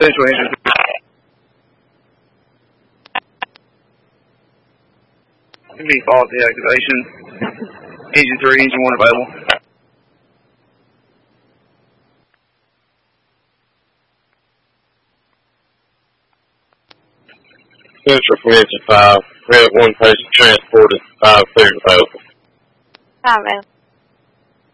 Central Engine 3. Default deactivation. Engine 3, Engine 1 available. Central for Engine 5. We have one patient transported, 5 cleared available. 5 available.